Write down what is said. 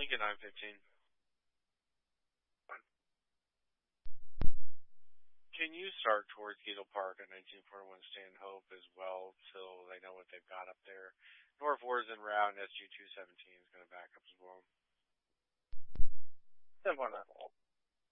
Lincoln 915. Can you start towards Geedle Park at 1941 Stanhope as well, so they know what they've got up there? North 4 is en route, and SG 217 is going to back up as well. 10.9.